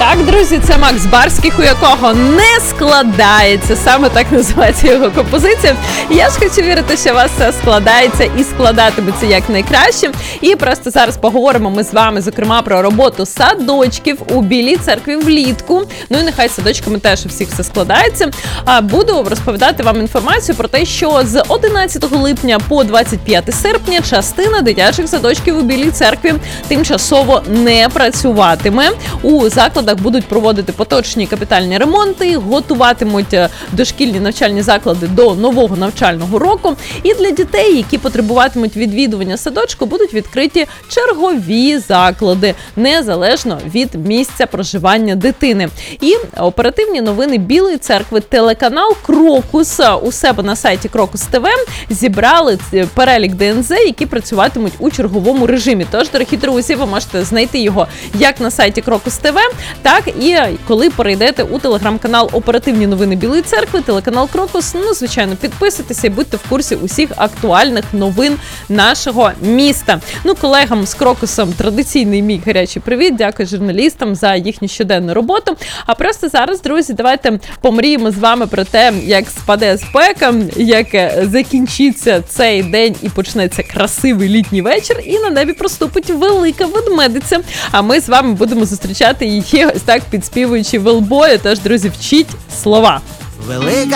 Так, друзі, це Макс Барських, у якого не складається. Саме так називається його композиція. Я ж хочу вірити, що у вас все складається і складатиметься якнайкраще. І просто зараз поговоримо ми з вами, зокрема, про роботу садочків у Білій Церкві влітку. Ну і нехай садочками теж у всіх все складається. Буду розповідати вам інформацію про те, що з 11 липня по 25 серпня частина дитячих садочків у Білій Церкві тимчасово не працюватиме. У закладах будуть проводити поточні капітальні ремонти, готуватимуть дошкільні навчальні заклади до нового навчального року. І для дітей, які потребуватимуть відвідування садочку, будуть відкриті чергові заклади, незалежно від місця проживання дитини. І оперативні новини Білої Церкви, телеканал Крокус у себе на сайті Крокус ТВ зібрали перелік ДНЗ, які працюватимуть у черговому режимі. Тож, дорогі друзі, ви можете знайти його як на сайті Крокус ТВ, так і коли перейдете у телеграм-канал Оперативні новини Білої Церкви, телеканал Крокус, звичайно, підписуйтеся і будьте в курсі усіх актуальних новин нашого міста. Колегам з Крокусом традиційний мій гарячий привіт, дякую журналістам за їхню щоденну роботу. А просто зараз, друзі, давайте помріємо з вами про те, як спаде спека, як закінчиться цей день і почнеться красивий літній вечір, і на небі проступить велика ведмедиця. А ми з вами будемо зустрічати її ось так, підспівуючи велбою. Тож, друзі, вчіть слова.